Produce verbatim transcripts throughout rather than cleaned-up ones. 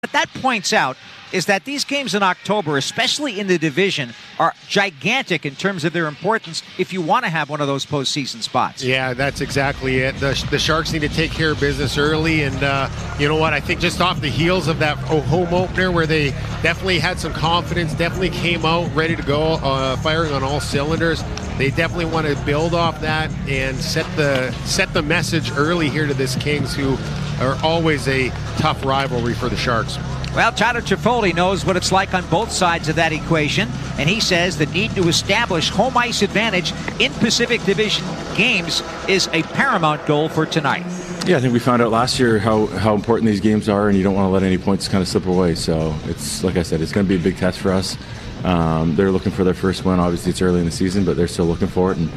What that points out is that these games in October, especially in the division, are gigantic in terms of their importance if you want to have one of those postseason spots. Yeah, that's exactly it. The, the Sharks need to take care of business early, and uh, you know what? I think just off the heels of that home opener where they definitely had some confidence, definitely came out ready to go, uh, firing on all cylinders. They definitely want to build off that and set the set the message early here to this Kings, who are always a tough rivalry for the Sharks. Well, Tyler Toffoli knows what it's like on both sides of that equation, and he says the need to establish home ice advantage in Pacific Division games is a paramount goal for tonight. Yeah, I think we found out last year how, how important these games are, and you don't want to let any points kind of slip away. So it's, like I said, it's going to be a big test for us. Um, they're looking for their first win. Obviously, it's early in the season, but they're still looking for it, and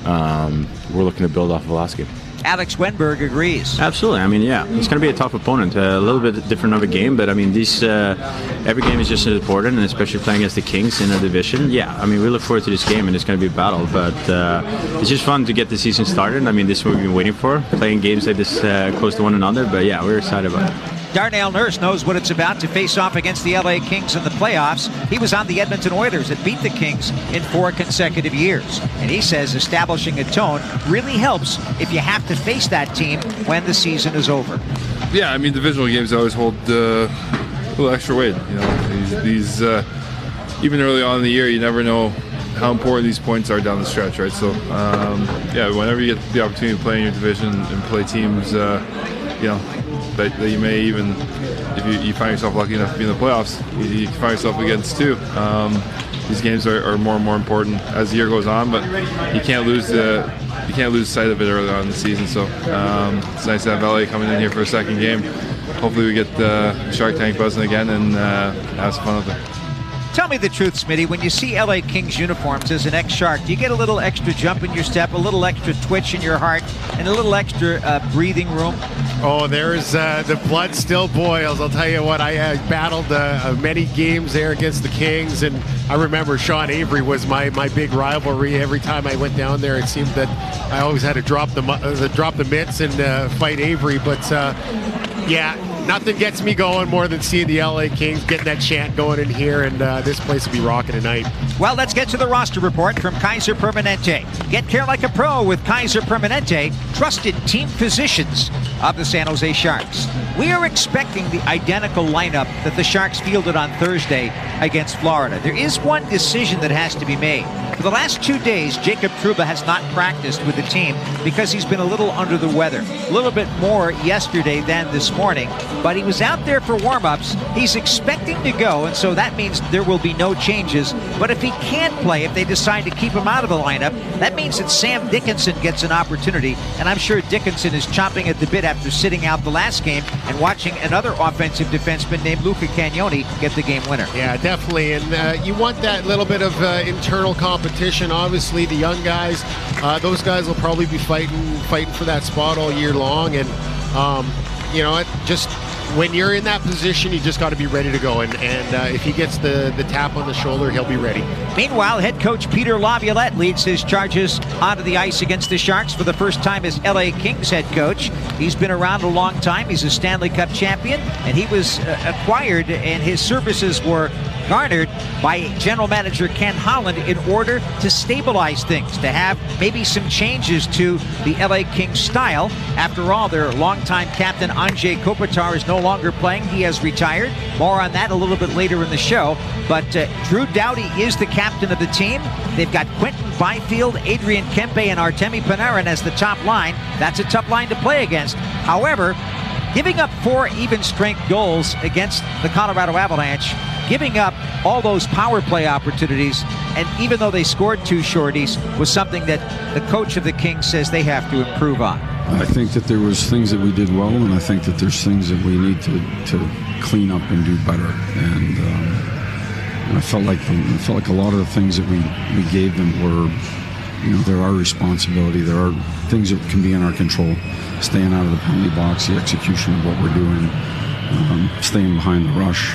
um, we're looking to build off of the last game. Alex Wenberg agrees. Absolutely. I mean, yeah, it's going to be a tough opponent. Uh, a little bit different of a game, but I mean, these uh, every game is just as important, and especially playing against the Kings in a division. Yeah, I mean, we look forward to this game, and it's going to be a battle. But uh, it's just fun to get the season started. I mean, this is what we've been waiting for, playing games like this uh, close to one another. But yeah, we're excited about it. Darnell Nurse knows what it's about to face off against the L A Kings in the playoffs. He was on the Edmonton Oilers that beat the Kings in four consecutive years. And he says establishing a tone really helps if you have to face that team when the season is over. Yeah, I mean, divisional games always hold uh, a little extra weight. You know, these, these uh, even early on in the year, you never know how important these points are down the stretch, right? So, um, yeah, whenever you get the opportunity to play in your division and play teams, uh, you know, that, that you may even, if you, you find yourself lucky enough to be in the playoffs, you, you can find yourself against too. Um, these games are, are more and more important as the year goes on, but you can't lose the you can't lose sight of it early on in the season. So um, it's nice to have L A coming in here for a second game. Hopefully we get the Shark Tank buzzing again and uh, have some fun with it. Tell me the truth, Smitty. When you see L A Kings uniforms as an ex-Shark, do you get a little extra jump in your step, a little extra twitch in your heart, and a little extra uh, breathing room? Oh, there's uh, the blood still boils. I'll tell you what, I uh, battled uh, many games there against the Kings, and I remember Sean Avery was my, my big rivalry. Every time I went down there, it seemed that I always had to drop the, uh, drop the mitts and uh, fight Avery. But uh, yeah, nothing gets me going more than seeing the L A Kings getting that chant going in here, and uh, this place will be rocking tonight. Well, let's get to the roster report from Kaiser Permanente. Get care like a pro with Kaiser Permanente, trusted team physicians of the San Jose Sharks. We are expecting the identical lineup that the Sharks fielded on Thursday against Florida. There is one decision that has to be made. For the last two days, Jacob Trouba has not practiced with the team because he's been a little under the weather. A little bit more yesterday than this morning, but he was out there for warm-ups. He's expecting to go, and so that means there will be no changes. But if he can't play, if they decide to keep him out of the lineup, that means that Sam Dickinson gets an opportunity, and I'm sure Dickinson is chomping at the bit after sitting out the last game and watching another offensive defenseman named Luca Cagnoni get the game winner. Yeah, definitely, and uh, you want that little bit of uh, internal competition. Obviously, the young guys, uh, those guys will probably be fighting fighting for that spot all year long, and um, you know, it just when you're in that position, you just got to be ready to go, and, and uh, if he gets the, the tap on the shoulder, he'll be ready. Meanwhile, head coach Peter Laviolette leads his charges onto the ice against the Sharks for the first time as L A Kings head coach. He's been around a long time. He's a Stanley Cup champion, and he was uh, acquired, and his services were garnered by general manager Ken Holland in order to stabilize things, to have maybe some changes to the L A Kings style. After all, their longtime captain Andrzej Kopitar is no longer playing. He has retired. More on that a little bit later in the show. But uh, Drew Doughty is the captain of the team. They've got Quentin Byfield, Adrian Kempe, and Artemi Panarin as the top line. That's a tough line to play against. However, giving up four even-strength goals against the Colorado Avalanche, giving up all those power play opportunities, and even though they scored two shorties, was something that the coach of the Kings says they have to improve on. I think that there was things that we did well, and I think that there's things that we need to, to clean up and do better. And, um, and I felt like the, I felt like a lot of the things that we, we gave them were, you know, they're our responsibility. There are things that can be in our control. Staying out of the penalty box, the execution of what we're doing, um, staying behind the rush.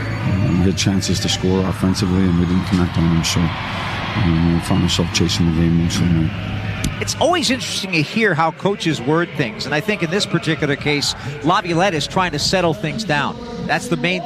Um, we had chances to score offensively, and we didn't connect on them. So um, we found ourselves chasing the game most of the night. It's always interesting to hear how coaches word things, and I think in this particular case, Laviolette is trying to settle things down. that's the main